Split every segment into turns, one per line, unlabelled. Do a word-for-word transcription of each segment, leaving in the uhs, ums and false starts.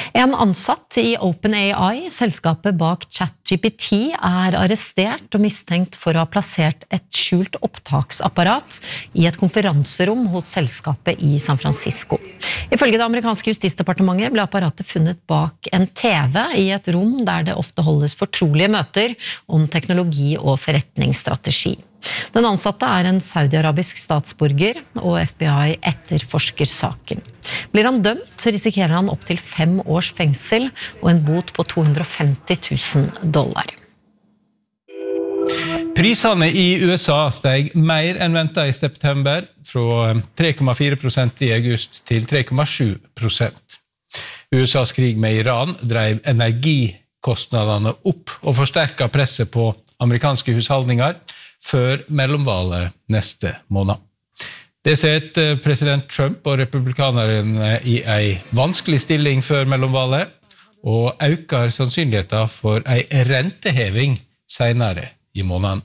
En ansatt i OpenAI, selskapet bak ChatGPT, er arrestert og mistenkt for å ha plassert et skjult opptaksapparat i et konferanserom hos selskapet i San Francisco. Ifølge det amerikanske justisdepartementet ble apparatet funnet bak en T V i et rom der det ofte holdes fortrolige møter om teknologi og forretningsstrategi. Den ansatte er en saudi-arabisk statsborger, og F B I etterforsker saken. Blir han dømt, så risikerer han opp til fem års fengsel og en bot på to hundre og femti tusen dollar.
Prisene i U S A steg mer enn ventet i september, fra tre komma fire prosent i august til tre komma sju prosent. U S A's krig med Iran drev energikostnadene opp og forsterket presset på amerikanske husholdninger før mellomvalget neste måned. Det setter president Trump og republikanerne i en vanskelig stilling før mellomvalget, og øker sannsynligheten for en renteheving senere i måneden.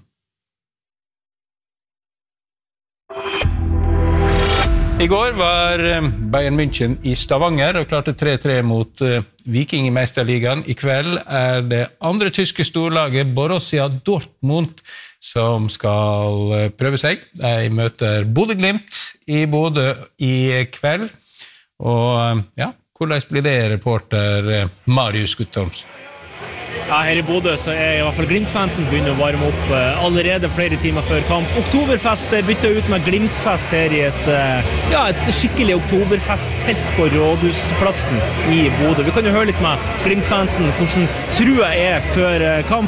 I går var Bayern München i Stavanger og klarte tre tre mot Viking i Meisterligaen. I kveld er det andre tyske storlaget Borussia Dortmund som skal prøve seg. De møter Bodø Glimt i Bodø i kveld. Og ja, hvordan blir det, reporter Marius Guttormsen?
Ja, her i Bodø så er i hvert fall Glimt-fansen begynner å varme opp allerede flere timer før kamp. Oktoberfest bytter ut med Glimt-fest her i et, ja, et skikkelig oktoberfest-telt på Rådhusplassen i Bodø. Vi kan jo høre litt med Glimt-fansen hvordan trua er før kamp.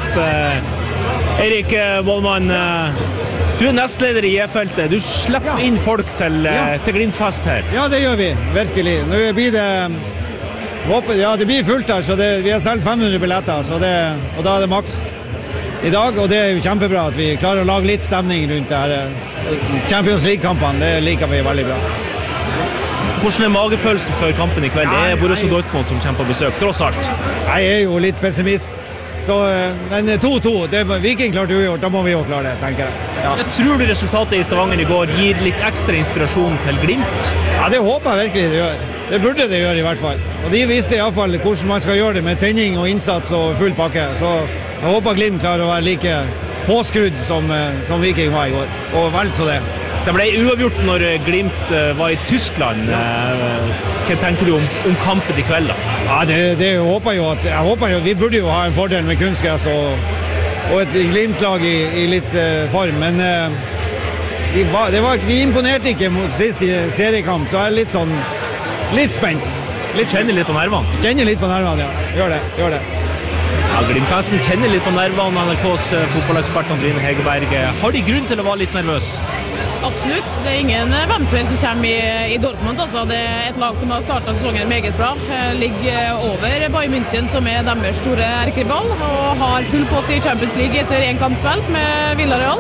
Erik Bollmann, du er nestleder i J-feltet. Du slipper inn folk til, til Glimt-fest her.
Ja, det gjør vi, virkelig. Nå blir det... Ja, det blir fullt her, så det, vi har selv fem hundre billetter, så det, og da er det maks i dag, og det er jo kjempebra at vi klarer å lage litt stemning rundt det her Champions League-kampene, det liker vi veldig bra.
Hvordan er magefølelsen før kampen i kveld? Det er Borussia Dortmund som kommer på besøk, tross alt.
Jeg er jo litt pessimist, så, men to to, det Viking klarte ugjort, da må vi jo klare det, tenker jeg. Ja.
Jeg tror du resultatet i Stavanger i går gir litt ekstra inspirasjon til Glimt?
Ja, det håper jeg virkelig det gjør. Det burde det gjøre i hvert fall. Og de visste i hvert fall hvordan man skal gjøre det med tenning og innsats og full pakke. Så jeg håper Glimt klarer å være like påskrudd som, som Viking var i går. Og vel så det.
Det ble uavgjort når Glimt var i Tyskland. Hva tenker du om, om kampen i kveld da?
Ja, det, det håper jeg jo at... Jeg håper jo, vi burde jo ha en fordel med kunstgress og, og et Glimt-lag i, i litt uh, form. Men uh, de, var, det var, de imponerte ikke mot sist i seriekamp, så jeg er litt sånn... Litt spent.
Litt kjenner litt på nervene.
Kjenner litt på nervene, ja. Gjør det, gjør det.
Ja, Glimt-fansen kjenner litt på nervene. N R K's fotballekspert Andrine Hegerberg. Har de grunn til å være litt nervøs?
Absolutt. Det er ingen vemfrel som kommer i, i Dortmund. Altså. Det er et lag som har startet sesongen meget bra. Ligger over Bayern München, som er deres store erkerival, og har full pott i Champions League etter en kampspill med Villarreal.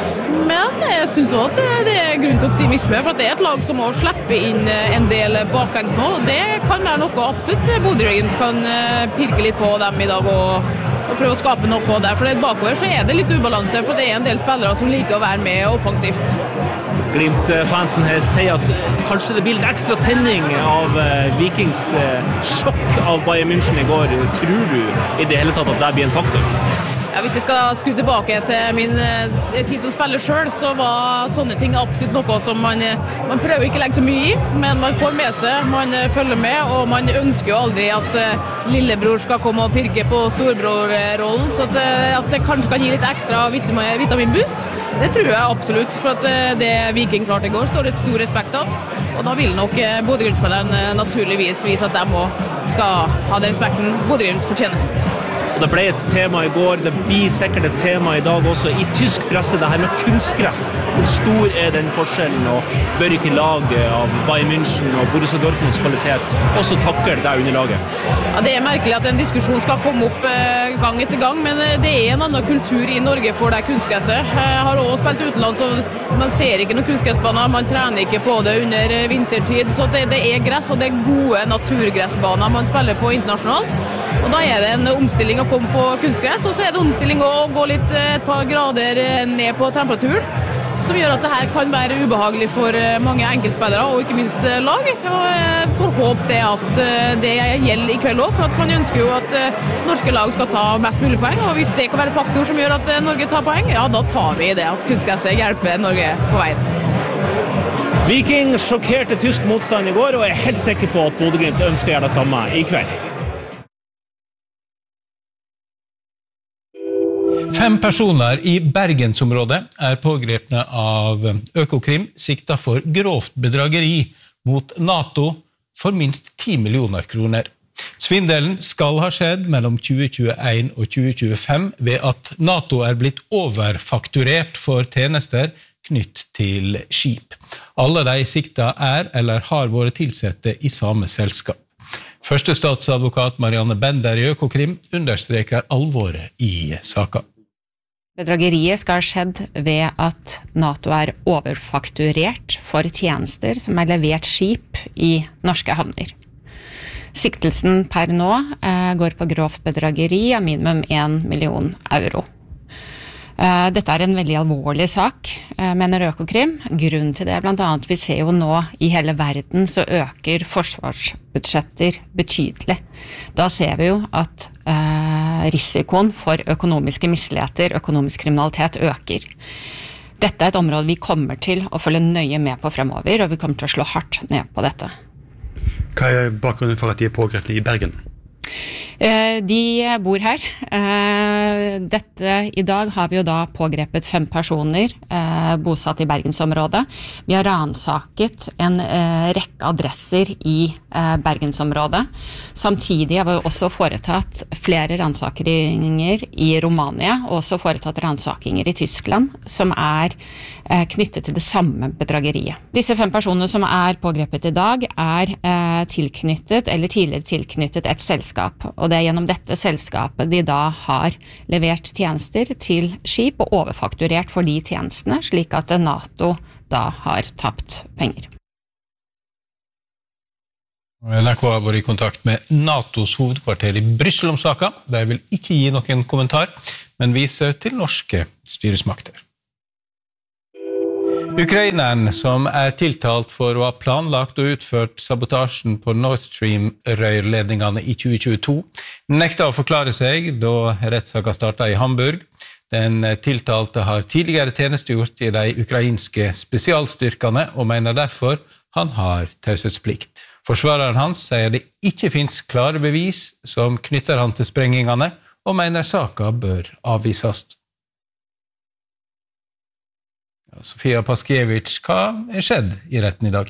Men jeg synes også at det er grunn til optimisme, for at det er et lag som må slippe inn en del baklengsmål, og det kan være noe absolutt Bodø Glimt kan pirke litt på dem i dag og, og prøve å skape noe der, for bakover så er det litt ubalanse, for det er en del spillere som liker å være med offensivt.
Glimt-fansen her sier at kanskje det blir litt ekstra tenning av Vikings sjokk av Bayern München i går. Tror du i det hele tatt at det blir en faktor?
Ja, hvis jeg skal skru tilbake til min tid som spiller selv, så var sånne ting absolutt noe som man, man prøver ikke å legge så mye i, men man får med seg, man følger med, og man ønsker jo aldri at lillebror skal komme og pirke på storbrorrollen, så at, at det kanskje kan gi litt ekstra vitaminboost, det tror jeg absolutt, for at det Viking klarte i går står det stor respekt av, og da vil nok Bodø Glimt-spilleren naturligvis vise at de også skal ha den respekten Bodø Glimt fortjener.
Og det ble et tema i går, det blir sikkert et tema i dag også i tysk presse, det her med kunstgress. Hvor stor er den forskjellen, og bør ikke laget av Bayern München og Borussia Dortmunds kvalitet også takle det underlaget?
Ja, det er merkelig at en diskusjon skal komme opp eh, gang etter gang, men det er en annen kultur i Norge for det kunstgresset. Jeg har også spilt utenlands, så man ser ikke noen kunstgressbaner, man trener ikke på det under vintertid, så det, det er gress, og det er gode naturgressbaner man spiller på internasjonalt. Og da er det en omstilling å komme på kunstgress, og så er det omstilling å gå litt et par grader ned på temperaturen. som gjør at det her kan være ubehagelig for mange enkeltspillere og ikke minst lag. Og jeg får håpe det at det gjelder i kveld også, for at man ønsker jo at norske lag skal ta mest mulig poeng, og hvis det kan være faktor som gjør at Norge tar poeng, ja, da tar vi det at kunstgresset hjelper Norge på veien.
Viking sjokkerte tysk motstand i går, og er helt sikker på at Bodø-Glimt ønsker å gjøre det samme i kveld.
Fem personer i Bergensområdet er pågrepne av Økokrim, sikta for grovt bedrageri mot NATO for minst ti millioner kroner. Svindelen skal ha skjedd mellom tjue tjueen og tjue tjuefem ved at NATO er blitt overfakturert for tjenester knytt til skip. Alle de sikta er eller har vært tilsette i samme selskap. Første statsadvokat Marianne Bender i Økokrim understreker alvoret i saka.
Bedrageriet skal ha skjedd ved at NATO er overfakturert for tjenester som er levert skip i norske havner. Siktelsen per nå eh, går på grovt bedrageri av minimum en million euro. Dette er en veldig alvorlig sak, mener Økokrim. Grunnen til det er blant annet vi ser jo nå i hele verden så øker forsvarsbudsjetter betydelig. Da ser vi jo at eh, risikoen for økonomiske misligheter, økonomisk kriminalitet øker. Dette er et område vi kommer til å følge nøye med på fremover, og vi kommer til å slå hardt ned på dette.
Hva er bakgrunnen for at de er pågrepne i Bergen?
De bor her. Dette, i dag har vi jo da pågrepet fem personer bosatt i Bergensområdet. Vi har ransaket en rekke adresser i Bergensområdet. Samtidig har vi også foretatt flere ransakeringer i Romania, og også foretatt ransakinger i Tyskland, som er knyttet til det samme bedrageriet. Disse fem personene som er pågrepet i dag er tilknyttet, eller tidligere tilknyttet et selskap, og det er gjennom dette selskapet de da har levert tjenester til skip og overfakturert for de tjenestene, slik at NATO da har tapt penger.
N R K har vært i kontakt med NATOs hovedkvarter i Brussel om saka. De vil ikke gi noen kommentar, men viser til norske styresmakter. Ukraineren, som er tiltalt for å ha planlagt og utført sabotasjen på Nord Stream-rørledningene i tjue tjueto, nekta å forklare seg da rettssaka startet i Hamburg. Den tiltalte har tidligere tjenestegjort i de ukrainske spesialstyrkene og mener derfor han har taushetsplikt. Forsvareren hans sier det ikke finnes klare bevis som knytter han til sprengingene, og mener saka bør avvises. Sofia Paskiewicz, hva er skjedd i retten i dag?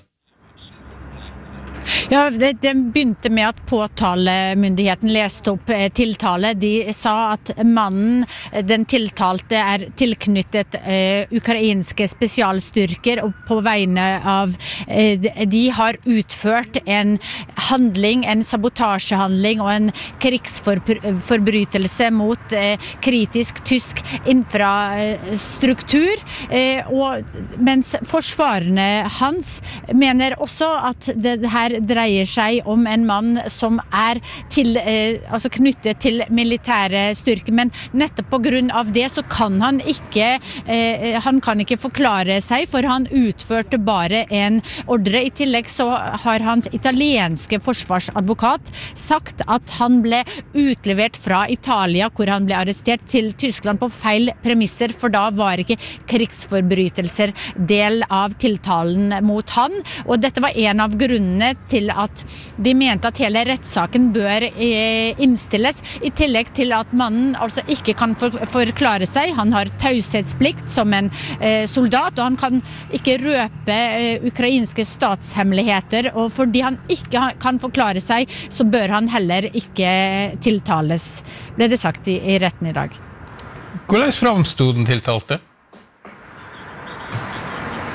Ja, det, det begynte med at påtalemyndigheten leste opp tiltale. De sa at mannen, den tiltalte, er tilknyttet eh, ukrainske spesialstyrker, og på vegne av eh, de har utført en handling, en sabotasjehandling og en krigsforbrytelse mot eh, kritisk tysk infrastruktur. Eh, og, mens forsvarerne hans mener også at det her dreier seg om en mann som er til, eh, altså knyttet til militære styrker, men nettopp på grunn av det så kan han ikke eh, han kan ikke forklare seg, for han utførte bare en ordre. I tillegg så har hans italienske forsvarsadvokat sagt at han ble utlevert fra Italia, hvor han ble arrestert, til Tyskland på feil premisser, for da var ikke krigsforbrytelser del av tiltalen mot han, og dette var en av grunnene til at de mente at hele rettssaken bør innstilles, i tillegg til at mannen altså ikke kan for, forklare seg. Han har taushetsplikt som en eh, soldat, og han kan ikke røpe eh, ukrainske statshemmeligheter, og fordi han ikke kan forklare seg, så bør han heller ikke tiltales, ble det sagt i, i retten i dag.
Hvordan framstod den tiltalte?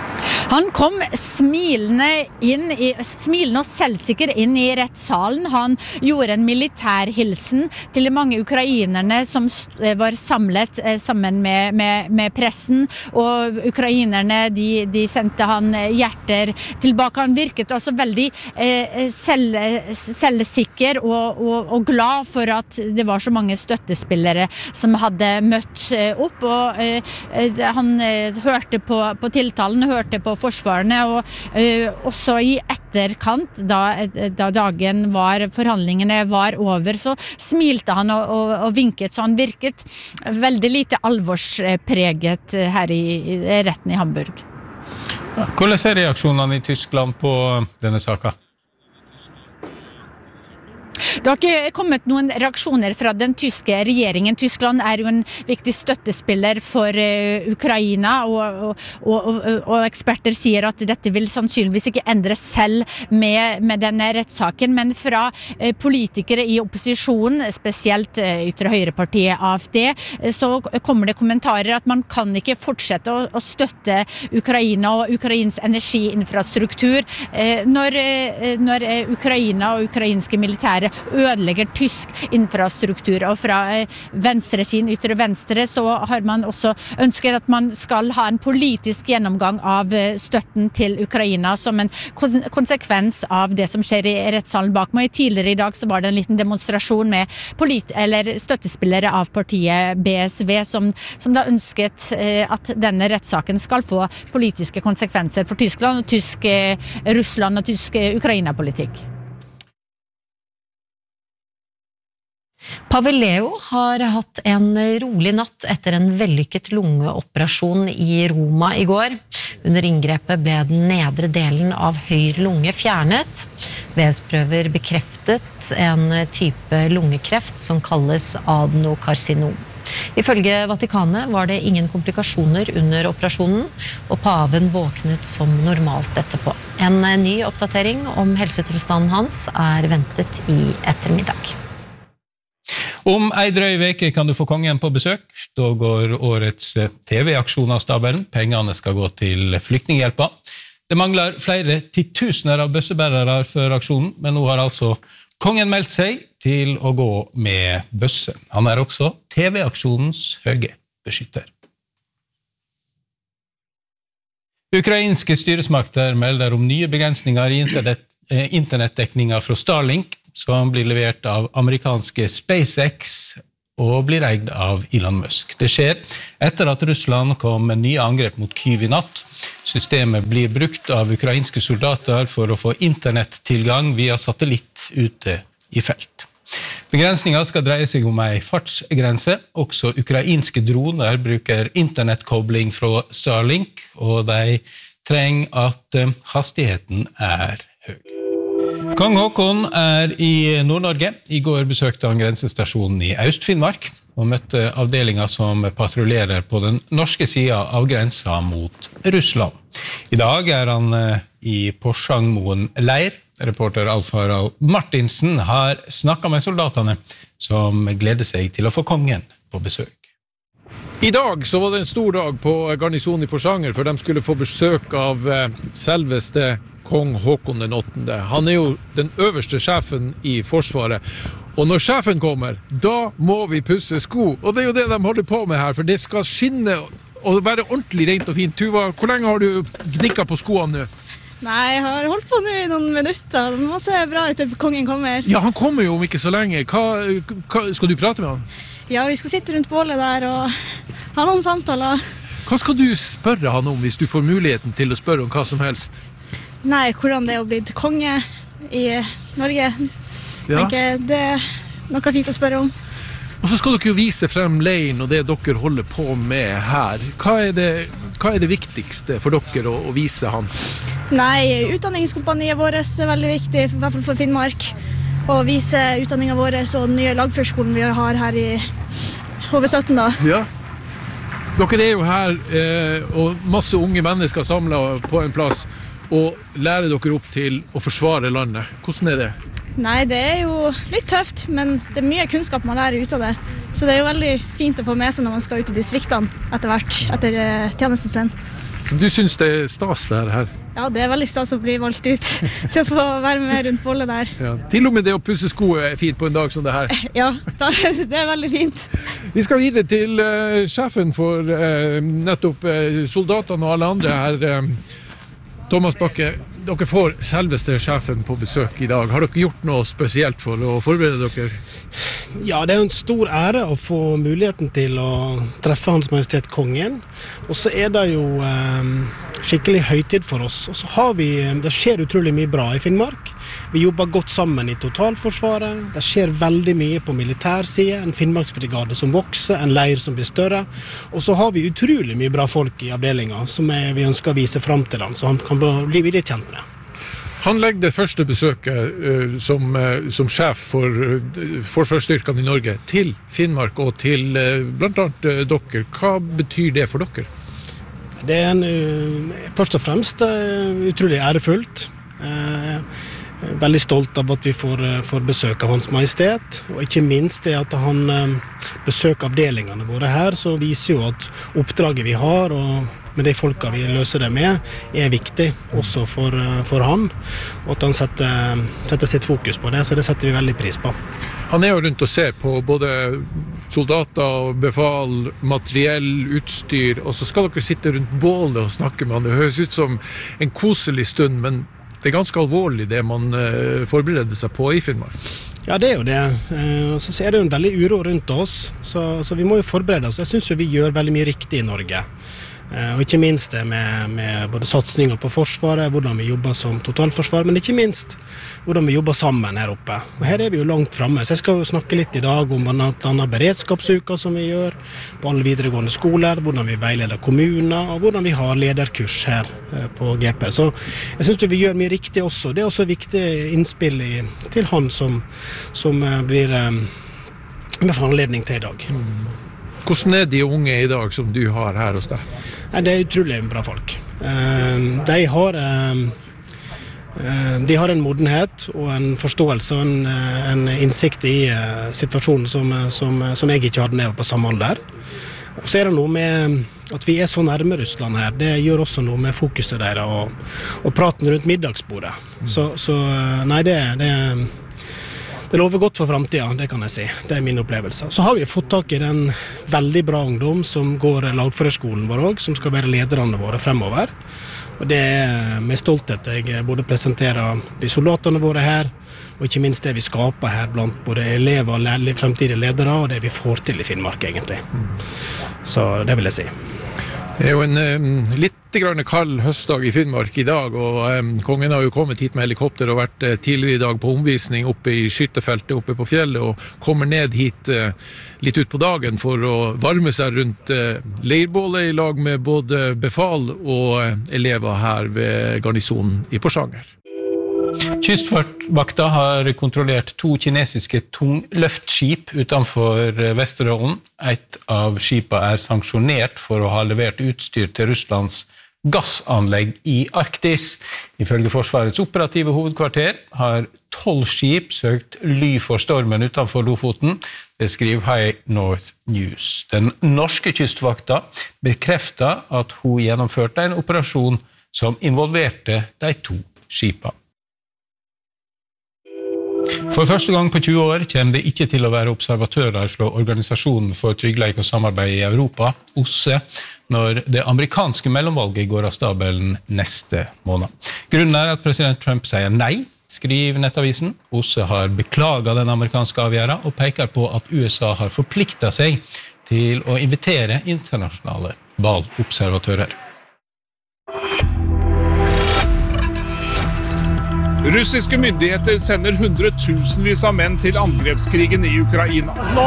Han kom smilende inn i, smilende og selvsikker inn i rettssalen. Han gjorde en militærhilsen til de mange ukrainerne som var samlet sammen med, med, med pressen, og ukrainerne de, de sendte han hjerter tilbake. Han virket også veldig eh, selv, selvsikker og, og, og glad for at det var så mange støttespillere som hadde møtt opp, og eh, han eh, hørte på, på tiltalen, hørte på forsvarene, og uh, også i etterkant, da, da dagen var, forhandlingene var over, så smilte han og, og, og vinket, så han virket veldig lite alvorspreget her i, i retten i Hamburg.
Hvordan er reaksjonene i Tyskland på denne saken?
Det har ikke kommet noen reaksjoner fra den tyske regjeringen. Tyskland er jo en viktig støttespiller for uh, Ukraina, og, og, og, og eksperter sier at dette vil sannsynligvis ikke endre selv med, med denne rettssaken, men fra uh, politikere i opposisjon, spesielt uh, ytre høyrepartiet A F D, uh, så kommer det kommentarer at man kan ikke fortsette å, å støtte Ukraina og Ukrains energiinfrastruktur uh, når, uh, når uh, Ukraina og ukrainske militære ødelegger tysk infrastruktur, og fra venstresiden, ytre venstre, så har man også ønsket at man skal ha en politisk gjennomgang av støtten til Ukraina som en konsekvens av det som skjer i rettssalen bak meg. Tidligere i dag så var det en liten demonstrasjon med polit- eller støttespillere av partiet B S V som, som da ønsket at denne rettssaken skal få politiske konsekvenser for Tyskland, og tysk Russland og tysk Ukraina-politikk.
Pavel Leo har hatt en rolig natt etter en vellykket lungeoperasjon i Roma i går. Under inngrepet ble den nedre delen av høyre lunge fjernet. Vevsprøver bekreftet en type lungekreft som kalles adenokarsinom. Ifølge Vatikanet var det ingen komplikasjoner under operasjonen, og paven våknet som normalt etterpå. En ny oppdatering om helsetilstanden hans er ventet i ettermiddag.
Om ei drøy veke kan du få kongen på besøk. Da går årets T V-aksjon av stabelen. Pengene skal gå til flyktninghjelpa. Det mangler flere titusener av bøssebærere før aksjonen, men nå har altså kongen meldt seg til å gå med bøsse. Han er også T V-aksjonens høye beskytter. Ukrainske styresmakter melder om nye begrensninger i internett, internettdekninga fra Starlink, som blir levert av amerikanske SpaceX og blir eid av Elon Musk. Det skjer etter at Russland kom med nye angrep mot Kyiv i natt. Systemet blir brukt av ukrainske soldater for å få internettilgang via satellitt ute i felt. Begrensningen skal dreie seg om en fartsgrense. Også ukrainske droner bruker internettkobling fra Starlink, og de trenger at hastigheten er høy. Kong Håkon er i Nord-Norge. I går besøkte han grensestasjonen i Øst-Finnmark og møtte avdelinger som patruljerer på den norske siden av grensa mot Russland. I dag er han i Porsangmoen leir. Reporter Alf Harald Martinsen har snakket med soldatene som gleder seg til å få kongen på besøk.
I dag så var det en stor dag på garnisonen i Porsanger, for de skulle få besøk av selveste kong Håkon den åttende. Han er jo den øverste sjefen i Forsvaret. Og når sjefen kommer, da må vi pusse sko. Og det er jo det de holder på med her, for det skal skinne og være ordentlig rent og fint. Tuva, hvor lenge har du knikket på skoene nå?
Nei, jeg har holdt på nå i noen minutter. Det må se bra ut til kongen kommer.
Ja, han kommer jo om ikke så lenge. Hva, hva, skal du prate med han?
Ja, vi skal sitte rundt bålet der og ha noen samtaler.
Hva skal du spørre han om hvis du får muligheten til å spørre om hva som helst?
Nei, hvordan det er å bli konge i Norge. Ja. Tenker, det er noe fint å spørre om.
Og så skal dere jo vise frem leiren og det dere holder på med her. Hva er det, hva er det viktigste for dere å, å vise han?
Nei, utdanningskompaniet vårt er veldig viktig, i hvert fall for Finnmark. Å vise utdanningen vår og den nye lagførskolen vi har her i H V sytten da.
Ja. Dere er jo her, eh, og masse unge mennesker samlet på en plass, og lærer dere opp til å forsvare landet. Hvordan er det?
Nei, det er jo litt tøft, men det er mye kunnskap man lærer ut av det. Så det er jo veldig fint å få med seg når man skal ut i distriktene etter hvert, etter tjenesten sin.
Så du synes det er stas det her?
Ja, det er veldig stas å bli valgt ut til å få være med rundt bollet der.
Ja. Til og med det å pusse sko er fint på en dag som det her.
Ja, det er veldig fint.
Vi skal videre til uh, sjefen for uh, nettopp uh, soldatene og alle andre her. Uh, Thomas Bakke, dere får selveste sjefen på besøk i dag. Har dere gjort noe spesielt for å forberede dere?
Ja, det er en stor ære å få muligheten til å treffe Hans Majestet Kongen. Og så er det jo um, skikkelig høytid for oss. Og så har vi, det skjer utrolig mye bra i Finnmark. Vi jobber godt sammen i totalforsvaret. Det skjer veldig mye på militærside. En Finnmarksbrigade som vokser, en leir som blir større. Og så har vi utrolig mye bra folk i avdelingen som er, vi ønsker å vise frem til dem, så han kan bli litt kjent med.
Han legger det første besøket uh, som, uh, som sjef for uh, forsvarsstyrkene i Norge til Finnmark og til uh, blant annet uh, dere. Hva betyr det for dere?
Det er en, uh, først og fremst uh, utrolig ærefullt. Uh, veldig stolt av at vi får, uh, får besøk av Hans Majestet, og ikke minst det at han uh, besøker avdelingene våre her, så viser jo at oppdraget vi har, og med de folka vi løser det med, er viktig også for, for han, og at han setter, setter sitt fokus på det, så det setter vi veldig pris på.
Han er jo rundt og ser på både soldater, befal, materiell, utstyr, og så skal dere sitte rundt bålet og snakke med han. Det høres ut som en koselig stund, men det er ganske alvorlig det man uh, forbereder seg på i Finnmark.
Ja, det er jo det. Uh, så er det jo en veldig uro rundt oss, så, så vi må jo forberede oss. Jeg synes jo vi gjør veldig mye riktig i Norge. Og ikke minst det med, med både satsninger på forsvaret, hvordan vi jobber som totalforsvar, men ikke minst hvordan vi jobber sammen her oppe. Og her er vi jo langt fremme, så jeg skal jo snakke litt i dag om blant annet beredskapsuka som vi gjør på alle videregående skoler, hvordan vi veileder kommuner, og hvordan vi har lederkurs her på G P. Så jeg synes vi gjør mye riktig også. Det er også viktig innspill i, til han som, som blir med for anledning til i dag.
Hvordan er de unge i dag som du har her hos deg?
Det er utrolig bra folk. De har, de har en modenhet og en forståelse og en, en innsikt i situasjonen som, som, som jeg ikke hadde nede på samme alder. Og så er det noe med at vi er så nærme Russland her. Det gjør også noe med fokuset der og, og praten rundt middagsbordet. Så, så nei, det, det Det lover godt for fremtiden, det kan jeg si. Det er min opplevelse. Så har vi fått tak i den veldig bra ungdom som går lagførerskolen vår også, som skal være lederne våre fremover. Og det er med stolthet jeg både presenterer de soldatene våre her, og ikke minst det vi skaper her blant både elever og fremtidige ledere, og det vi får til i Finnmark egentlig. Så det vil jeg si.
Det er jo en um, litt grann kald høstdag i Finnmark i dag, og um, kongen har jo kommet hit med helikopter og vært uh, tidligere i dag på omvisning oppe i skyttefeltet oppe på fjellet, og kommer ned hit uh, litt ut på dagen for å varme seg rundt uh, leirbålet i lag med både befal og uh, elever her ved garnisonen i Porsanger.
Kystvakta har kontrollert to kinesiske tungløftskip utenfor Vesterålen. Et av skipene er sanksjonert for å ha levert utstyr til Russlands gassanlegg i Arktis. Ifølge Forsvarets operative hovedkvarter har tolv skip søkt ly for stormen utenfor Lofoten. Det skriver High North News. Den norske kystvakta bekrefter at hun gjennomførte en operasjon som involverte de to skipene. For første gang på tjue år kommer det ikke til å være observatører fra Organisasjonen for tryggleik og samarbeid i Europa, O S C E, når det amerikanske mellomvalget går av stabelen neste måned. Grunnen er at president Trump sier nei, skriver Nettavisen. O S C E har beklaget den amerikanske avgjørelsen og peker på at U S A har forpliktet seg til å invitere internasjonale valgobservatører.
Russiske myndigheter sender hundretusenvis av menn til angrepskrigen i Ukraina.
Nå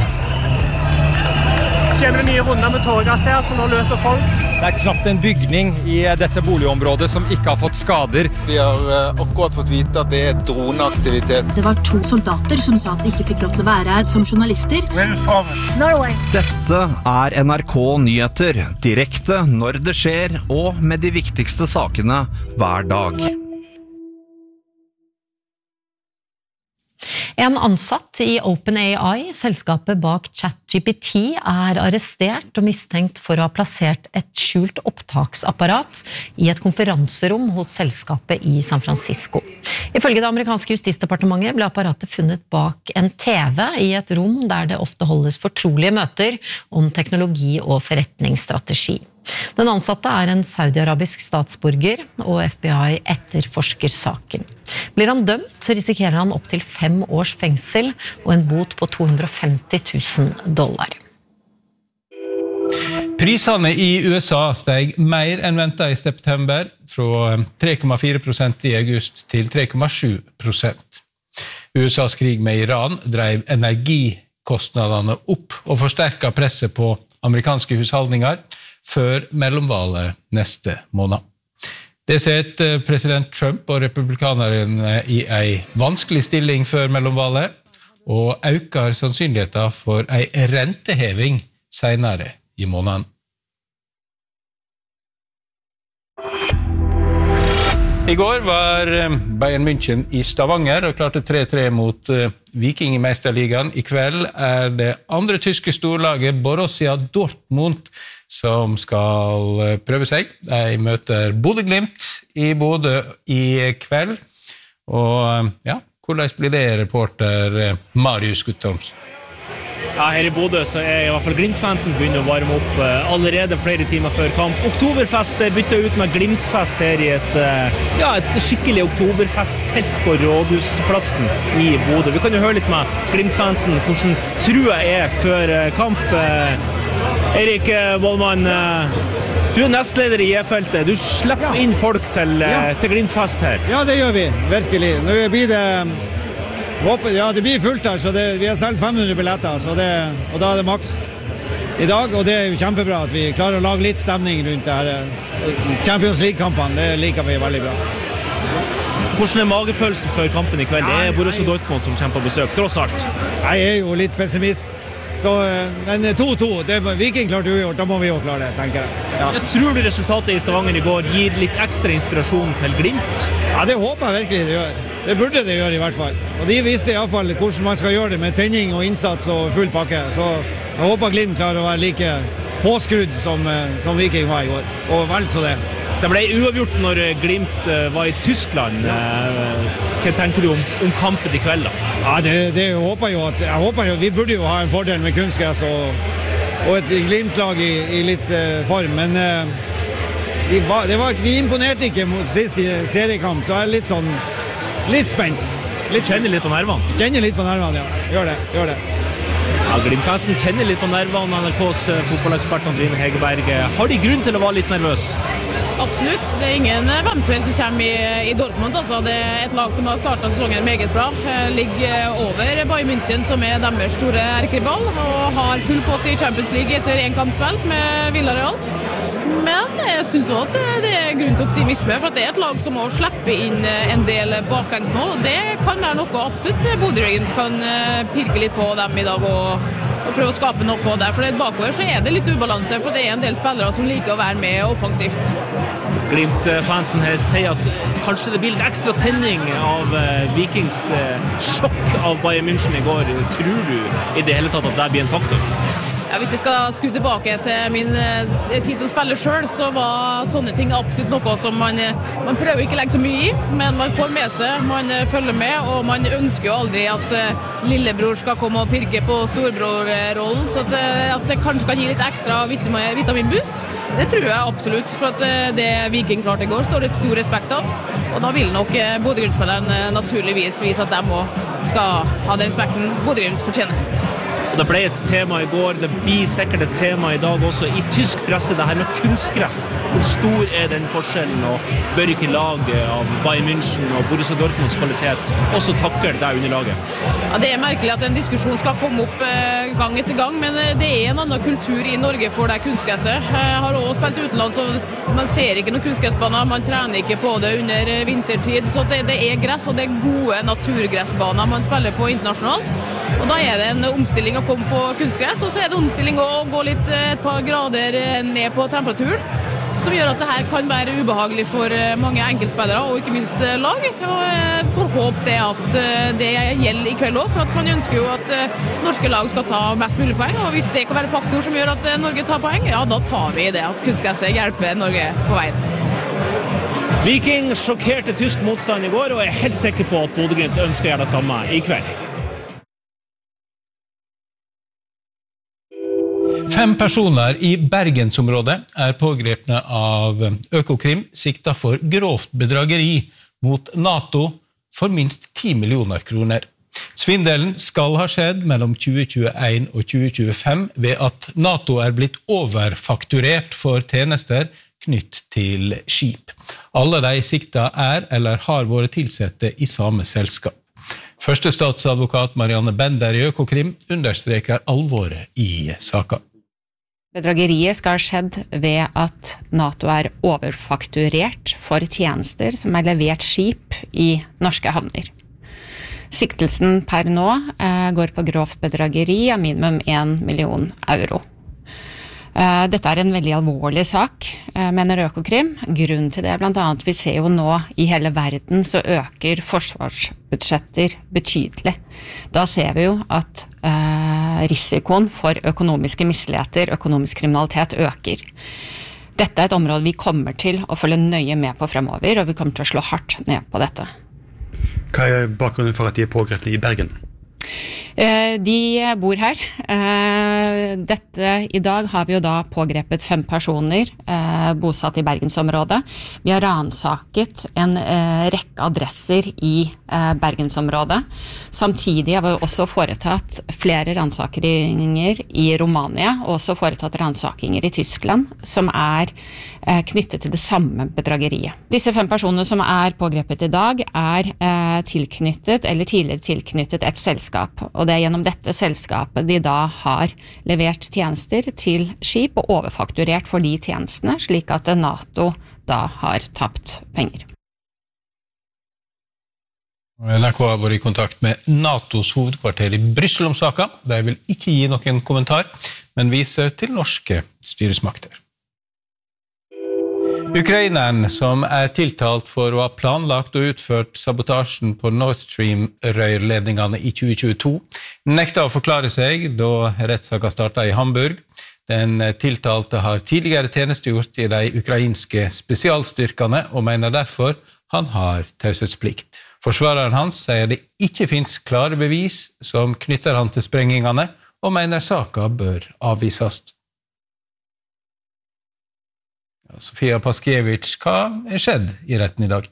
kjenner vi nye runder med tårgass her, så nå løper folk.
Det er knapt en bygning i dette boligområdet som ikke har fått skader.
Vi har akkurat fått vite at det er droneaktivitet.
Det var to soldater som sa at de ikke fikk lov til å være her som journalister.
Norway. Dette er N R K Nyheter, direkte når det skjer, og med de viktigste sakene hver dag.
En ansatt i OpenAI, selskapet bak ChatGPT, er arrestert og mistenkt for å ha plassert et skjult opptaksapparat i et konferanserom hos selskapet i San Francisco. Ifølge det amerikanske justisdepartementet ble apparatet funnet bak en T V i et rom der det ofte holdes fortrolige møter om teknologi og forretningsstrategi. Den ansatte er en saudi-arabisk statsborger, og F B I etterforsker saken. Blir han dømt, så risikerer han opp til fem års fengsel og en bot på to hundre og femti tusen dollar.
Prisene i U S A steg mer enn ventet i september, fra tre komma fire prosent i august til tre komma sju prosent. U S A's krig med Iran drev energikostnadene opp og forsterket presset på amerikanske husholdninger før mellomvalget neste måned. Det setter president Trump og republikanerne i en vanskelig stilling før mellomvalget, og øker sannsynligheten for en renteheving senere i måneden. I går var Bayern München i Stavanger og klarte tre tre mot Viking i Meisterligaen. I kveld er det andre tyske storlaget Borussia Dortmund som skal prøve seg. De møter Bodø Glimt i Bodø i kveld. Og ja, hvordan blir det, reporter Marius Guttormsen?
Ja, her i Bodø så er i hvert fall Glimt-fansen begynner å varme opp allerede flere timer før kamp. Oktoberfest bytter ut med Glimt-fest her i et, ja, et skikkelig oktoberfest-telt på Rådhusplassen i Bodø. Vi kan jo høre litt med Glimt-fansen hvordan trua er før kamp. Erik Bollmann, du er nestleder i E-feltet. Du slipper inn folk til, til Glimt-fest her.
Ja, det gjør vi, virkelig. Nå blir det... Ja, det blir fullt her, så det, vi har selv fem hundre billetter, så det, og da er det maks i dag, og det er jo kjempebra at vi klarer å lage litt stemning rundt det her Champions League-kampene, det liker vi veldig bra.
Hvordan er magefølelsen før kampen i kveld? Det er Borussia Dortmund som kommer på besøk, tross alt.
Jeg er jo litt pessimist, så, men to to, det Viking klart ugjort, da må vi jo klare det, tenker jeg. Ja.
Jeg tror du resultatet i Stavanger i går gir litt ekstra inspirasjon til Glimt?
Ja, det håper jeg virkelig det gjør. Det burde det gjøre i hvert fall. Og de visste i hvert fall hvordan man skal gjøre det med tenning og innsats og full pakke. Så jeg håper Glimt klarer å være like påskrudd som, som Viking var i går. Og vel så det.
Det ble uavgjort når Glimt var i Tyskland. Hva tenker du om, om kampen i kveld da?
Ja, det, det håper jo at, jeg håper jo, vi burde jo ha en fordel med kunstgress og, og et Glimt-lag i, i litt uh, form, men uh, de, var, det var, de imponerte ikke mot sist i seriekamp, så jeg er litt sånn litt spent.
Litt kjenner litt på nervene?
Kjenner litt på nervene, ja. Gjør det, gjør det.
Ja, Glimt-fansen kjenner litt på nervene. N R K's fotballekspert Andrine Hegerberg. Har de grunn til å være litt nervøs?
Absolutt. Det er ingen vennfløyen som kommer i, i Dortmund. Altså. Det er et lag som har startet sesongen meget bra. Ligger over Bayern München, som er deres store erkerball, og har full pott i Champions League etter en kampspill med Villarreal. Men jeg synes også at det er grunn til optimisme, for at det er et lag som må slippe inn en del baklengsmål, og det kan være noe absolutt. Bodø Glimt kan pirke litt på dem i dag og, og prøve å skape noe der, for bakover så er det litt ubalanse, for det er en del spillere som liker å være med offensivt.
Glimt-fansen her sier at kanskje det blir litt ekstra tenning av Vikings sjokk av Bayern München i går. Tror du i det hele tatt at det blir en faktor?
Ja, hvis jeg skal skru tilbake til min tid som spiller selv, så var sånne ting absolutt noe som man, man prøver ikke å legge så mye i, men man får med seg, man følger med, og man ønsker jo aldri at lillebror skal komme og pirke på storbrorrollen, så at, at det kanskje kan gi litt ekstra vitaminboost. Det tror jeg absolutt, for at det Viking klarte i går står det stor respekt av, og da vil nok Bodø Glimt-spilleren naturligvis vise at de også skal ha den respekten Bodø Glimt fortjener.
Det ble et tema i går, det blir sikkert et tema i dag også i tysk presse, det her med kunstgress. Hvor stor er den forskjellen, og bør ikke laget av Bayern München og Borussia Dortmunds kvalitet også takle det underlaget?
Ja, det er merkelig at en diskusjon skal komme opp eh, gang etter gang, men det er en annen kultur i Norge for det kunstgresset. Jeg har også spilt utenlands, så man ser ikke noen kunstgressbaner, man trener ikke på det under vintertid, så det, det er gress, og det er gode naturgressbaner man spiller på internasjonalt. Og da er det en omstilling å komme på kunstgress, og så er det omstilling å gå litt et par grader ned på temperaturen. som gjør at det her kan være ubehagelig for mange enkeltspillere og ikke minst lag. Og jeg får håpe det at det gjelder i kveld også, for at man ønsker jo at norske lag skal ta mest mulig poeng, og hvis det kan være en faktor som gjør at Norge tar poeng, ja, da tar vi det at kunstgresset hjelper Norge på veien.
Viking sjokkerte tysk motstand i går, og er helt sikker på at Bodø-Glimt ønsker å gjøre det samme i kveld.
Fem personer i Bergensområdet er pågrepne av Økokrim sikta for grovt bedrageri mot NATO for minst ti millioner kroner. Svindelen skal ha skjedd mellom tjue tjueen og tjue tjuefem ved at NATO er blitt overfakturert for tjenester knytt til skip. Alle de sikta er eller har vært tilsette i samme selskap. Første statsadvokat Marianne Bender i Økokrim understreker alvoret i saken.
Bedrageriet skal ha skjedd ved at NATO er overfakturert for tjenester som er levert skip i norske havner. Siktelsen per nå eh, går på grovt bedrageri av minimum en million euro. Eh, dette er en veldig alvorlig sak, eh, mener Økokrim. Grunnen til det er blant annet vi ser jo nå i hele verden så øker forsvarsbudsjetter betydelig. Da ser vi jo at eh, risikoen for økonomiske misligheter, økonomisk kriminalitet øker. Dette er et område vi kommer til å følge nøye med på fremover, og vi kommer til å slå hardt ned på dette.
Hva er bakgrunnen for at de er pågrepne i Bergen?
De bor her. Dette, i dag har vi jo da pågrepet fem personer bosatt i Bergensområdet. Vi har ransaket en rekke adresser i Bergensområdet. Samtidig har vi også foretatt flere ransakeringer i Romania, og også foretatt ransakinger i Tyskland, som er knyttet til det samme bedrageriet. Disse fem personene som er pågrepet i dag er tilknyttet, eller tidligere tilknyttet et selskap, og det er gjennom dette selskapet de da har levert tjenester til skip og overfakturert for de tjenestene, slik at NATO da har tapt penger.
N R K har vært i kontakt med NATOs hovedkvarter i Brussel om saken. De vil ikke gi noen kommentar, men viser til norske styresmakter. Ukraineren, som er tiltalt for å ha planlagt og utført sabotasjen på Nord Stream-rørledningene i tjue tjueto, nekta å forklare seg da rettssaken startet i Hamburg. Den tiltalte har tidligere tjenestegjort i de ukrainske spesialstyrkene og mener derfor han har taushetsplikt. Forsvareren hans sier det ikke finnes klare bevis som knytter han til sprengingene, og mener saken bør avvises. Sofia Paskiewicz, hva er skjedd i retten i dag?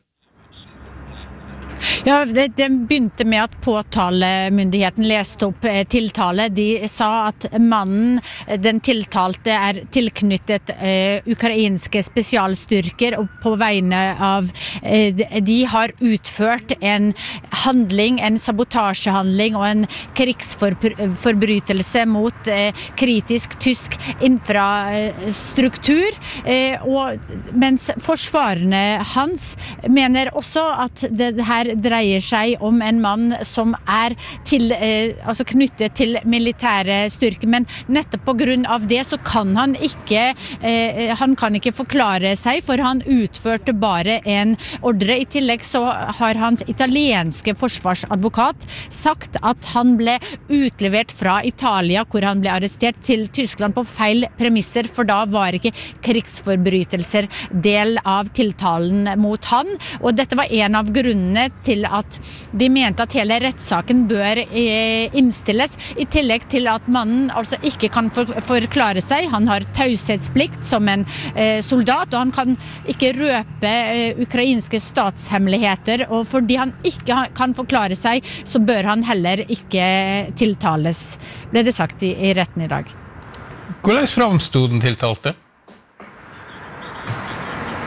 Ja, det, det begynte med at påtalemyndigheten leste opp eh, tiltale. De sa at mannen, den tiltalte, er tilknyttet eh, ukrainske spesialstyrker, og på vegne av eh, de har utført en handling, en sabotasjehandling og en krigsforbrytelse mot eh, kritisk tysk infrastruktur. Eh, og mens forsvarerne hans mener også at det her dreier seg om en mann som er til, eh, altså knyttet til militære styrker, men nettopp på grunn av det så kan han ikke eh, han kan ikke forklare seg, for han utførte bare en ordre. I tillegg så har hans italienske forsvarsadvokat sagt at han ble utlevert fra Italia, hvor han ble arrestert, til Tyskland på feil premisser, for da var ikke krigsforbrytelser del av tiltalen mot han, og dette var en av grunnene til at de mente at hele rettssaken bør innstilles, i tillegg til at mannen altså ikke kan for, forklare seg. Han har taushetsplikt som en eh, soldat, og han kan ikke røpe eh, ukrainske statshemmeligheter, og fordi han ikke kan forklare seg, så bør han heller ikke tiltales, ble det sagt i, i retten i dag.
Hvordan framstod den tiltalte?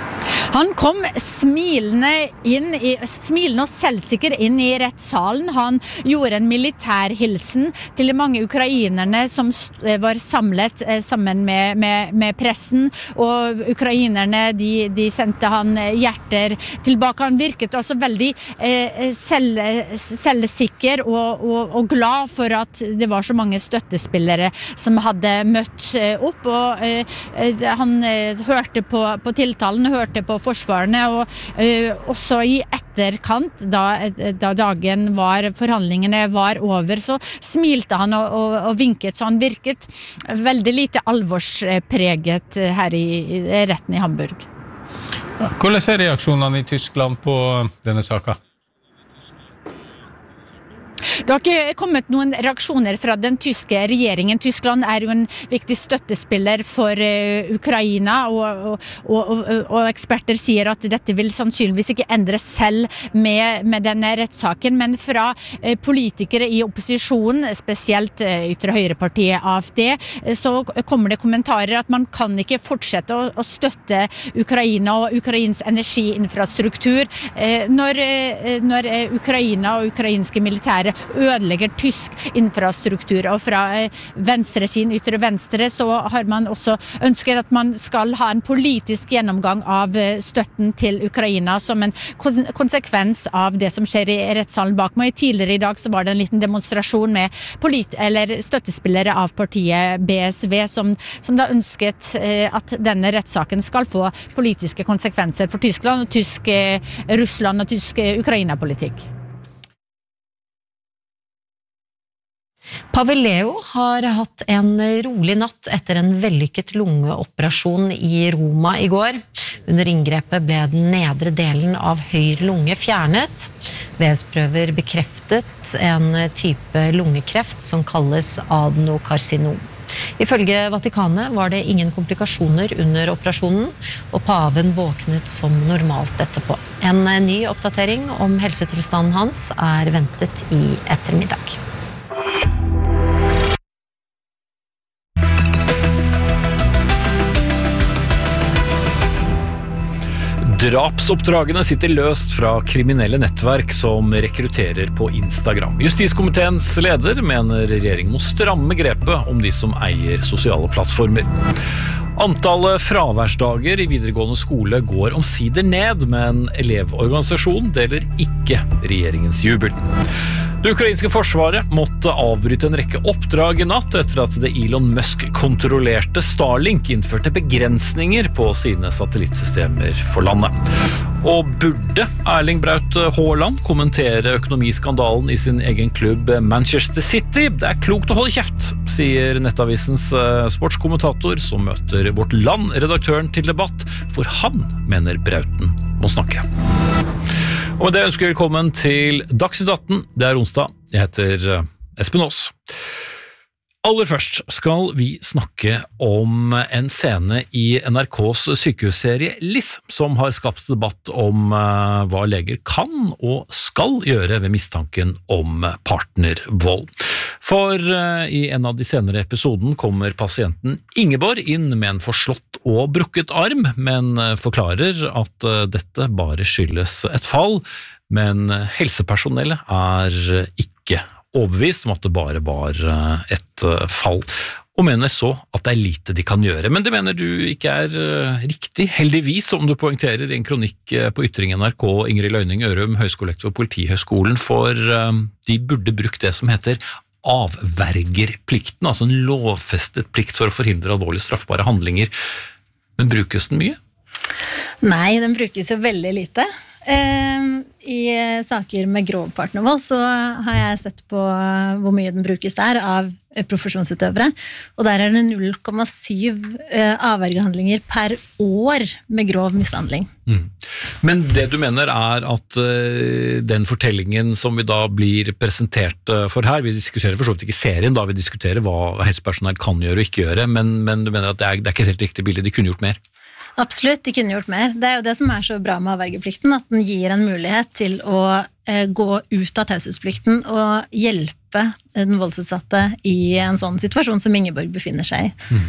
Han kom smilende inn i, smilende og selvsikker inn i rettssalen. Han gjorde en militærhilsen til de mange ukrainerne som var samlet eh, sammen med, med, med pressen, og ukrainerne de, de sendte han hjerter tilbake. Han virket altså veldig eh, selv, selvsikker og, og, og glad for at det var så mange støttespillere som hadde møtt eh, opp, og eh, han eh, hørte på, på tiltalen, hørte på forsvarene, og uh, også i etterkant, da, da dagen var, forhandlingene var over, så smilte han og, og, og vinket, så han virket veldig lite alvorspreget her i, i retten i Hamburg.
Hvordan er reaksjonene i Tyskland på denne saken?
Det har ikke kommet noen reaksjoner fra den tyske regjeringen. Tyskland er jo en viktig støttespiller for uh, Ukraina, og, og, og, og eksperter sier at dette vil sannsynligvis ikke endre selv med, med denne rettssaken, men fra uh, politikere i opposisjonen, spesielt uh, ytre høyrepartiet A F D, uh, så kommer det kommentarer at man kan ikke fortsette å, å støtte Ukraina og Ukrains energiinfrastruktur uh, når, uh, når uh, Ukraina og ukrainske militære ødelegger tysk infrastruktur, og fra venstre sin ytre venstre så har man også ønsket at man skal ha en politisk gjennomgang av støtten til Ukraina som en konsekvens av det som skjer i rettssalen bak meg. Tidligere i dag så var det en liten demonstrasjon med polit- eller støttespillere av partiet B S V som, som da ønsket at denne rettssaken skal få politiske konsekvenser for Tyskland og tysk Russland og tysk Ukraina-politikk.
Pavel Leo har hatt en rolig natt etter en vellykket lungeoperasjon i Roma i går. Under inngrepet ble den nedre delen av høyre lunge fjernet. V S-prøver bekreftet en type lungekreft som kalles adenokarsinom. Ifølge Vatikanet var det ingen komplikasjoner under operasjonen, og paven våknet som normalt etterpå. En ny oppdatering om helsetilstanden hans er ventet i ettermiddag.
Drapsoppdragene sitter løst fra kriminelle nettverk som rekrutterer på Instagram. Justiskomiteens leder mener regjeringen må stramme grepet om de som eier sosiale plattformer. Antallet fraværsdager i videregående skole går omsider ned, men Elevorganisasjonen deler ikke regjeringens jubel. Det ukrainske forsvaret måtte avbryte en rekke oppdrag i natt etter at det Elon Musk-kontrollerte Starlink innførte begrensninger på sine satellittsystemer for landet. Og burde Erling Braut Haaland kommentere økonomiskandalen i sin egen klubb Manchester City? Det er klokt å holde kjeft, sier Nettavisens sportskommentator som møter Vårt Land, redaktøren til debatt, for han mener Brauten må snakke. Og med det ønsker jeg velkommen til Dagsnytt atten. Det er onsdag. Jeg heter Espen Aas. Aller først skal vi snakke om en scene i N R K's sykehusserie Liss, som har skapt debatt om hva leger kan og skal gjøre ved mistanken om partnervold. For i en av de senere episoden kommer pasienten Ingeborg inn med en forslått og brukket arm, men forklarer at dette bare skyldes et fall, men helsepersonellet er ikke overbevist om at det bare var et fall, og mener så at det er lite de kan gjøre. Men det mener du ikke er riktig. Heldigvis, som du poengterer i en kronikk på Ytring N R K, Ingrid Løyning Ørum, høyskolelektor ved Politihøgskolen, for de burde brukt det som heter avvergerplikten, altså en lovfestet plikt for å forhindre alvorlige straffbare handlinger. Men brukes den mye?
Nei, den brukes jo veldig lite. I saker med grov partnervold så har jeg sett på hvor mye den brukes der av profesjonsutøvere, og der er det null komma syv avvergehandlinger per år med grov mishandling.
Mm. Men det du mener er at uh, den fortellingen som vi da blir presentert for her, vi diskuterer for så vidt ikke serien, da vi diskuterer hva helsepersonell kan gjøre og ikke gjøre, men, men du mener at det er, det er ikke helt riktig bilde, de kunne gjort mer?
Absolutt, de kunne gjort mer. Det er jo det som er så bra med avvergeplikten, at den gir en mulighet til å eh, gå ut av taushetsplikten og hjelpe den voldsutsatte i en sånn situasjon som Ingeborg befinner seg i.
Mm.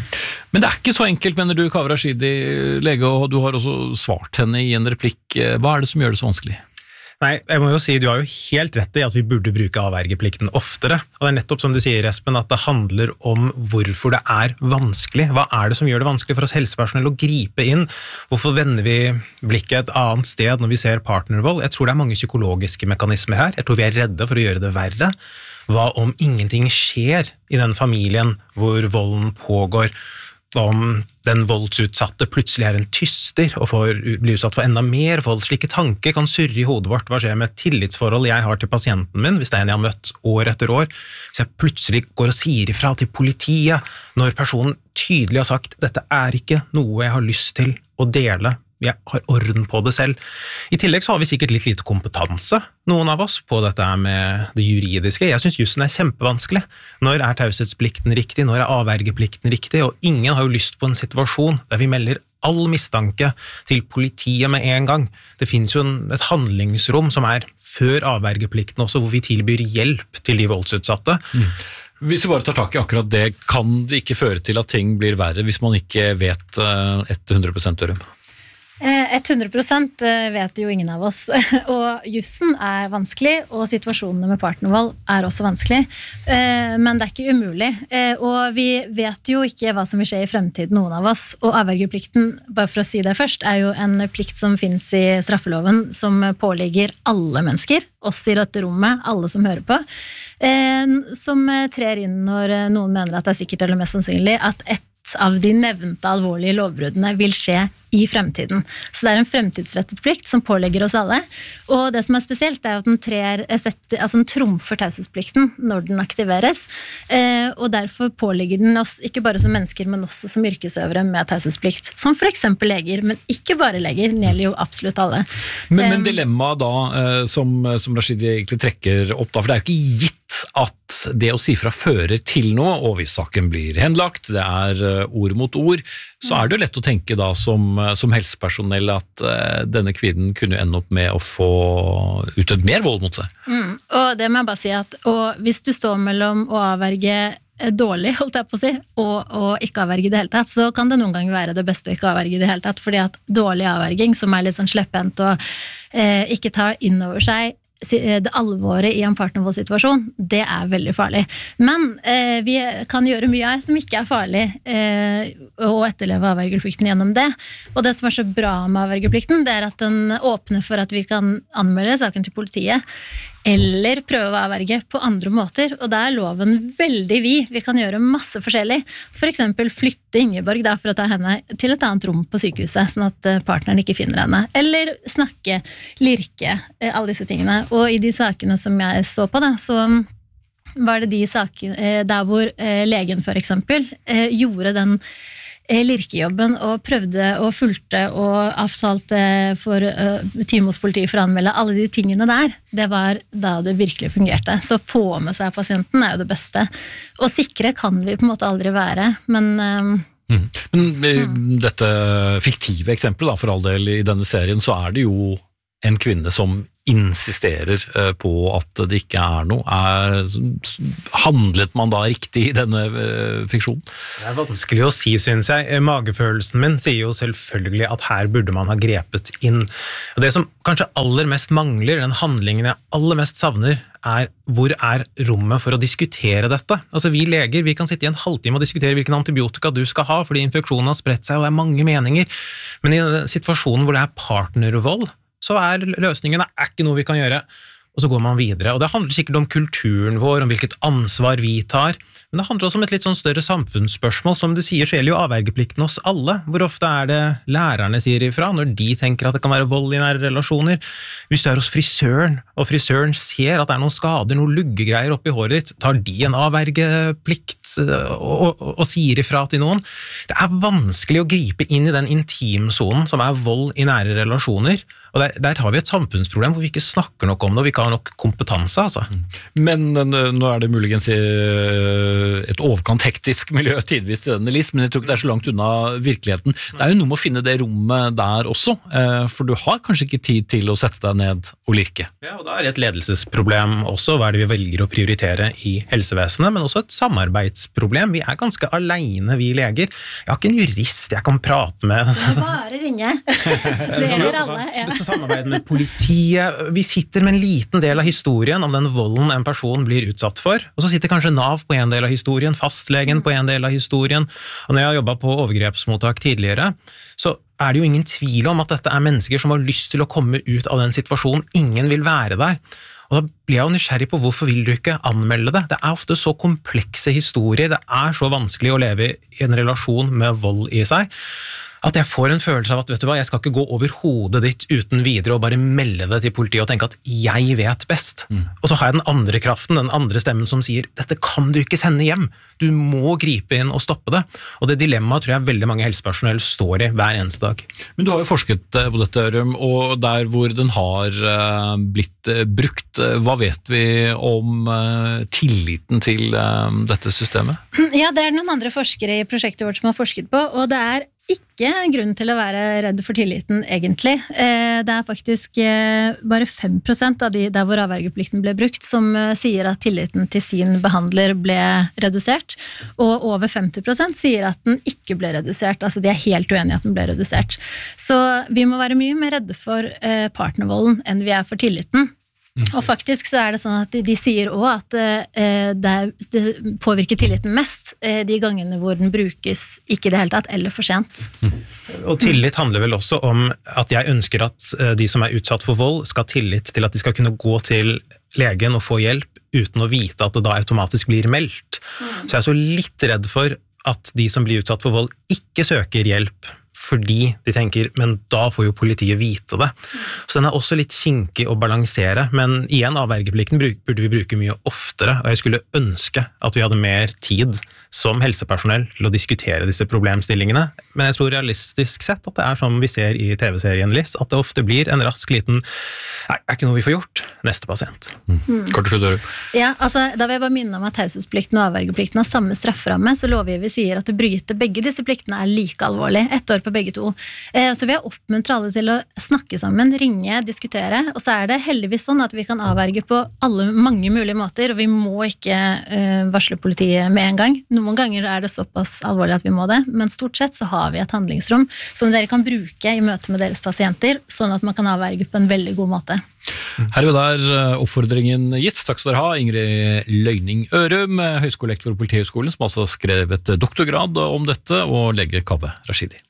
Men det er ikke så enkelt, mener du, Kaveh Rashidi, lege, og du har også svart henne i en replikk. Hva er det som gjør det så vanskelig?
Nei, jeg må jo si, du har jo helt rett i at vi burde bruke avvergeplikten oftere, og det er nettopp som du sier, Espen, at det handler om hvorfor det er vanskelig. Hva er det som gjør det vanskelig for oss helsepersonell å gripe inn? Hvorfor vender vi blikket et annet sted når vi ser partnervold? Jeg tror det er mange psykologiske mekanismer her. Jeg tror vi er redde for å gjøre det verre. Hva om ingenting skjer i den familien hvor volden pågår? Hva om den voldsutsatte plutselig er en tyster og får bli utsatt for enda mer vold? Slike tanker kan surre i hodet vårt. Hva skjer med et tillitsforhold jeg har til pasienten min, hvis det er en jeg har møtt år etter år? Hvis jeg plutselig går og sier ifra til politiet, når personen tydelig har sagt dette er ikke noe jeg har lyst til å dele, jeg har orden på det selv. I tillegg så har vi sikkert litt lite kompetanse, noen av oss, på dette med det juridiske. Jeg synes jussen er kjempevanskelig. Når er taushetsplikten riktig? Når er avvergeplikten riktig? Og ingen har jo lyst på en situasjon der vi melder all mistanke til politiet med en gang. Det finnes jo en, et handlingsrom som er før avvergeplikten også, hvor vi tilbyr hjelp til de voldsutsatte.
Mm. Hvis vi bare tar tak i akkurat det, kan det ikke føre til at ting blir verre hvis man ikke vet hundre prosent dørum?
hundre prosent vet jo ingen av oss, og jussen er vanskelig, og situasjonene med partnervold er også vanskelig, men det er ikke umulig, og vi vet jo ikke hva som vil skje i fremtiden, noen av oss, og avvergeplikten, bare for å si det først, er jo en plikt som finnes i straffeloven, som påligger alle mennesker, oss i dette rommet, alle som hører på, som trer inn når noen mener at det er sikkert eller mest sannsynlig at et av de nevnte alvorlige lovbruddene vil skje i fremtiden. Så det er en fremtidsrettet plikt som pålegger oss alle, og det som er spesielt er at den, trer, altså den trumfer taushetsplikten når den aktiveres, og derfor pålegger den oss ikke bare som mennesker, men også som yrkesøvere med taushetsplikt, som for eksempel leger, men ikke bare leger, den gjelder jo absolutt alle.
Men, men dilemmaet da, som, som Rashidi egentlig trekker opp da, for det er jo ikke gitt at det å si fra fører til noe, og hvis saken blir henlagt, det er ord mot ord, så er det jo lett å tenke da som, som helsepersonell at uh, denne kvinnen kunne ende opp med å få utøvd mer vold mot seg.
Mm, og det må jeg bare si at og hvis du står mellom å avverge dårlig, holdt jeg på å si, og, og ikke avverge i det hele tatt, så kan det noen ganger være det beste å ikke avverge i det hele tatt, fordi at dårlig avverging, som er litt sånn sleppent og eh, ikke tar inn over seg det alvoret i en partnervoldssituasjon, det er veldig farlig. Men eh, vi kan gjøre mye som ikke er farlig, eh, og etterleve avvergeplikten gjennom det. Og det som er så bra med avvergeplikten, det er at den åpner for at vi kan anmelde saken til politiet, eller prøve å avverge på andre måter, og da er loven veldig vid. Vi kan gjøre masse forskjellig. For eksempel flytte Ingeborg da, for å ta henne til et annet rom på sykehuset, sånn at partneren ikke finner henne. Eller snakke, lirke, alle disse tingene. Og i de sakene som jeg så på da, så var det de sakene der hvor legen for eksempel gjorde den lirkejobben og prøvde og fulgte og avtalte for uh, time hos politiet for å anmelde alle de tingene der. Det var da det virkelig fungerte. Så få med seg pasienten er jo det beste. Og sikre kan vi på en måte aldri være, men um,
mm. Men dette fiktive eksempelet da, for all del i denne serien, så er det jo en kvinne som insisterer på at det ikke er noe. Er, handlet man da riktig i denne fiksjonen?
Det er vanskelig å si, synes jeg. Magefølelsen min sier jo selvfølgelig at her burde man ha grepet inn. Og det som kanskje aller mest mangler, den handlingen jeg aller mest savner, er hvor er rommet for å diskutere dette? Altså vi leger, vi kan sitte i en halvtime og diskutere hvilken antibiotika du skal ha, fordi infeksjonen har spredt seg, og det er mange meninger. Men i situasjonen hvor det er partnervold, så er løsningen er ikke noe vi kan gjøre, og så går man videre. Og det handler sikkert om kulturen vår, om hvilket ansvar vi tar, men det handler også om et litt sånn større samfunnsspørsmål. Som du sier, så gjelder jo avvergeplikten hos alle. Hvor ofte er det lærerne sier ifra når de tenker at det kan være vold i nære relasjoner? Hvis du er hos frisøren, og frisøren ser at det er noen skader, noen luggegreier oppi håret ditt, tar de en avvergeplikt og, og, og sier ifra til noen? Det er vanskelig å gripe inn i den intimsonen som er vold i nære relasjoner, Og der, der har vi et samfunnsproblem hvor vi ikke snakker nok om det, og vi ikke har nok kompetanse. Altså.
Men nå er det muligens et overkant hektisk miljø tidvis til denne list, men jeg tror ikke det er så langt unna virkeligheten. Det er jo noe med å finne det rommet der også, for du har kanskje ikke tid til å sette deg ned og lirke.
Ja, og da er det et ledelsesproblem også, hva er det vi velger å prioritere i helsevesenet, men også et samarbeidsproblem. Vi er ganske alene, vi leger. Jeg har ikke en jurist jeg kan prate med.
Det er bare ringe. Det gjelder alle, ja.
Samarbeid med politiet. Vi sitter med en liten del av historien om den volden en person blir utsatt for, og så sitter kanskje Nav på en del av historien, fastlegen på en del av historien, og når jeg har jobbet på overgrepsmottak tidligere, så er det jo ingen tvil om at dette er mennesker som har lyst til å komme ut av den situasjonen. Ingen vil være der. Og da blir jeg jo nysgjerrig på hvorfor vil du ikke anmelde det? Det er ofte så komplekse historier, det er så vanskelig å leve i en relasjon med vold i seg, at jeg får en følelse av at, vet du hva, jeg skal ikke gå over hodet ditt uten videre og bare melde det til politiet og tenke at jeg vet best. Mm. Og så har jeg den andre kraften, den andre stemmen som sier, dette kan du ikke sende hjem. Du må gripe inn og stoppe det. Og det dilemmaet tror jeg veldig mange helsepersonell står i hver eneste dag.
Men du har jo forsket på dette, Ørum, og der hvor den har blitt brukt, hva vet vi om tilliten til dette systemet?
Ja, det er noen andre forskere i prosjektet vårt som har forsket på, og det er ikke grunn til å være redd for tilliten, egentlig. Det er faktisk bare fem prosent av de der hvor avvergeplikten ble brukt, som sier at tilliten til sin behandler ble redusert, og over femti prosent sier at den ikke ble redusert. Altså, de er helt uenige at den ble redusert. Så vi må være mye mer redde for partnervolden enn vi er for tilliten. Og faktisk så er det sånn at de, de sier også at eh, det, er, det påvirker tilliten mest eh, de gangene hvor den brukes ikke i det hele tatt, eller for sent.
Og tillit handler vel også om at jeg ønsker at eh, de som er utsatt for vold skal ha tillit til at de skal kunne gå til legen og få hjelp uten å vite at det da automatisk blir meldt. Mm. Så jeg er så litt redd for at de som blir utsatt for vold ikke søker hjelp fordi de tenker, men da får jo politiet vite det. Så den er også litt kinkig å balansere, men igjen, avvergeplikten burde vi bruke mye oftere, og jeg skulle ønske at vi hadde mer tid som helsepersonell til å diskutere disse problemstillingene, men jeg tror realistisk sett at det er som vi ser i T V-serien Liss, at det ofte blir en rask liten, nei, er ikke noe vi får gjort, neste pasient.
Mm. Kort slutt, Ørum.
Ja, altså, da vil jeg bare minne om at taushetsplikten og avvergeplikten har samme strafferamme, så lovgiver sier at å bryte begge disse pliktene er like alvorlig, ett år på begge to. Eh, så vi har oppmuntret alle til å snakke sammen, ringe, diskutere, og så er det heldigvis sånn at vi kan avverge på alle mange mulige måter, og vi må ikke eh, varsle politiet med en gang. Noen ganger er det såpass alvorlig at vi må det, men stort sett så har vi et handlingsrom som dere kan bruke i møte med deres pasienter, sånn at man kan avverge på en veldig god måte.
Her og der oppfordringen gitt. Takk skal dere ha, Ingrid Løyning Ørum, høyskolelektor ved Politihøgskolen, som også har skrevet doktorgrad om dette, og lege Kaveh Rashidi.